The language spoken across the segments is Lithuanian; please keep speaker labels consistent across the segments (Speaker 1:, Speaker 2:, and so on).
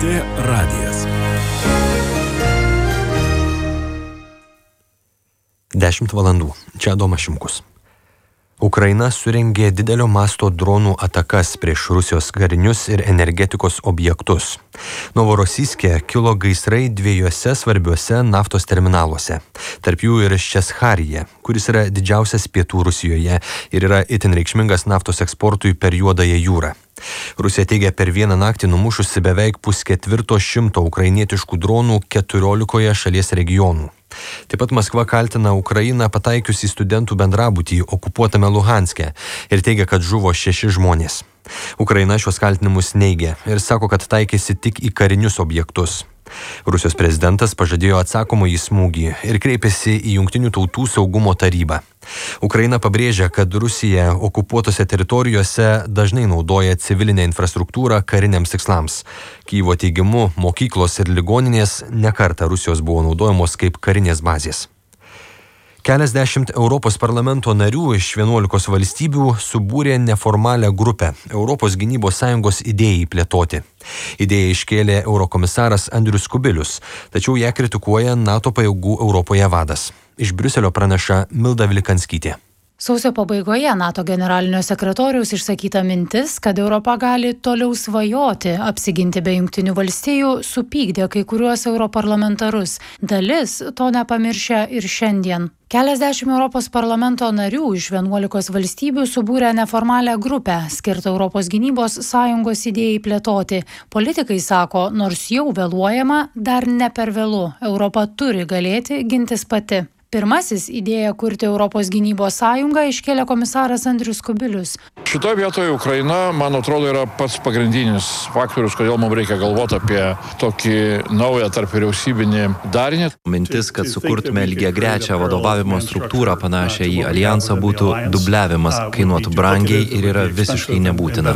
Speaker 1: LRT radijas. 10 valandų. Čia Adomas Šimkus. Ukraina surengė didelio masto dronų atakas prieš Rusijos karinius ir energetikos objektus. Novorosiske kilo gaisrai dviejose svarbiuose naftos terminaluose. Tarp jų ir Ščecharije, kuris yra didžiausias pietų Rusijoje ir yra itin reikšmingas naftos eksportui per Juodąją jūrą. Rusija teigia per vieną naktį numušusi beveik 1,4 ukrainietiškų dronų 14 šalies regionų. Taip pat Maskva kaltina Ukrainą pataikius į studentų bendrabutį okupuotame Luhanske ir teigia, kad žuvo 6 žmonės. Ukraina šios kaltinimus neigia ir sako, kad taikėsi tik į karinius objektus. Rusijos prezidentas pažadėjo atsakomąjį smūgį ir kreipėsi į Jungtinių tautų saugumo tarybą. Ukraina pabrėžia, kad Rusija okupuotose teritorijose dažnai naudoja civilinę infrastruktūrą kariniams tikslams. Kyjivo teigimu, mokyklos ir ligoninės nekartą Rusijos buvo naudojamos kaip karinės bazės. Keliasdešimt Europos parlamento narių iš 11 valstybių subūrė neformalią grupę Europos gynybos sąjungos idėjai plėtoti. Idėją iškėlė eurokomisaras Andrius Kubilius, tačiau ją kritikuoja NATO pajėgų Europoje vadas. Iš Briuselio praneša Milda Vilikanskytė.
Speaker 2: Sausio pabaigoje NATO generalinio sekretoriaus išsakyta mintis, kad Europa gali toliau svajoti apsiginti be Jungtinių valstijų, supykdė kai kuriuos europarlamentarus. Dalis to nepamiršę ir šiandien. Keliasdešimt Europos parlamento narių iš 11 valstybių subūrė neformalią grupę, skirtą Europos gynybos sąjungos idėjai plėtoti. Politikai sako, nors jau vėluojama, dar ne per vėlu. Europa turi galėti gintis pati. Pirmasis idėją kurti Europos gynybos sąjungą iškėlė komisaras Andrius Kubilius.
Speaker 3: Šitoje vietoje Ukraina, man atrodo, yra pats pagrindinis faktorius, kodėl mums reikia galvoti apie tokį naują tarp vyriausybinį darinį.
Speaker 4: Mintis, kad sukurtume lygiagrečią vadovavimo struktūrą panašią į alijansą būtų dubliavimas, kainuotų brangiai ir yra visiškai nebūtina.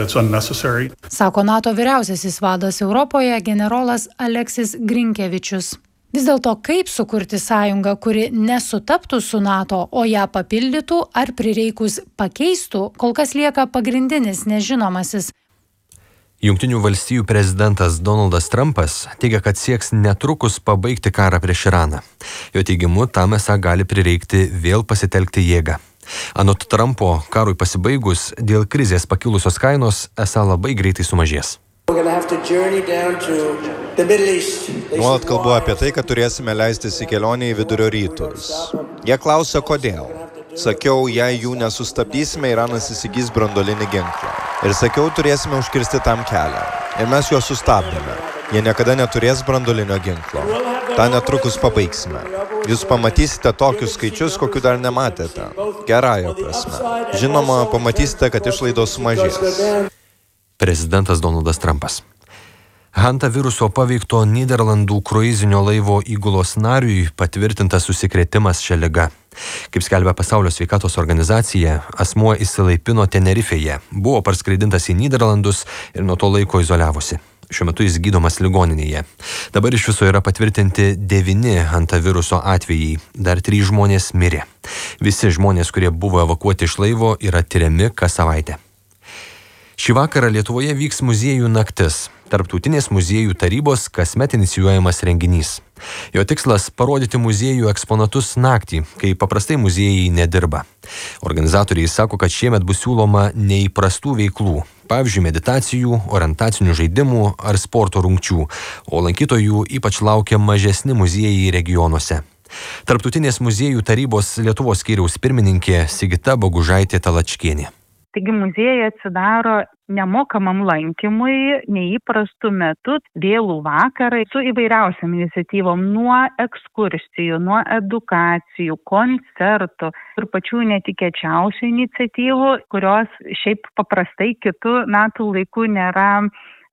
Speaker 2: Sako NATO vyriausiasis vadas Europoje generolas Aleksis Grinkevičius. Vis dėlto, kaip sukurti sąjungą, kuri nesutaptų su NATO, o ją papildytų ar prireikus pakeistų, kol kas lieka pagrindinis nežinomasis.
Speaker 1: Jungtinių valstijų prezidentas Donaldas Trumpas teigia, kad sieks netrukus pabaigti karą prieš Iraną. Jo teigimu, tam esą gali prireikti vėl pasitelkti jėgą. Anot Trumpo, karui pasibaigus, dėl krizės pakilusios kainos esą labai greitai sumažės.
Speaker 5: Nuolat kalbu apie tai, kad turėsime leistis į kelionę į vidurio rytus. Jie klausia, kodėl. Sakiau, jei jų nesustabdysime, Iranas įsigys branduolinį ginklą. Ir sakiau, turėsime užkirsti tam kelią. Ir mes juos sustabdėme. Jie niekada neturės branduolinio ginklo. Ta netrukus pabaigsime. Jūs pamatysite tokius skaičius, kokių dar nematėte. Gerąja prasme. Žinoma, pamatysite, kad išlaidos sumažės.
Speaker 1: Prezidentas Donaldas Trumpas. Hanta viruso paveikto Nyderlandų kruizinio laivo įgulos nariui patvirtintas užsikrėtimas šia liga. Kaip skelbia Pasaulio sveikatos organizacija, asmuo išsilaipino Tenerifėje, buvo parskraidintas į Nyderlandus ir nuo to laiko izoliavosi. Šiuo metu jis gydomas ligoninėje. Dabar iš viso yra patvirtinti 9 Hanta viruso atvejai, dar 3 žmonės mirė. Visi žmonės, kurie buvo evakuoti iš laivo, yra tiriami kas savaitę. Šį vakarą Lietuvoje vyks muziejų naktis. Tarptautinės muziejų tarybos kasmet inicijuojamas renginys. Jo tikslas – parodyti muziejų eksponatus naktį, kai paprastai muziejai nedirba. Organizatoriai sako, kad šiemet bus siūloma neįprastų veiklų, pavyzdžiui, meditacijų, orientacinių žaidimų ar sporto rungčių, o lankytojų ypač laukia mažesni muziejai regionuose. Tarptautinės muziejų tarybos Lietuvos skyriaus pirmininkė Sigita Bogužaitė Talačkienė.
Speaker 6: Taigi muziejai atsidaro nemokamam lankymui, neįprastų metų, vėlų vakarai su įvairiausiam iniciatyvom, nuo ekskursijų, nuo edukacijų, koncertų ir pačių netikėčiausių iniciatyvų, kurios šiaip paprastai kitų metų laikų nėra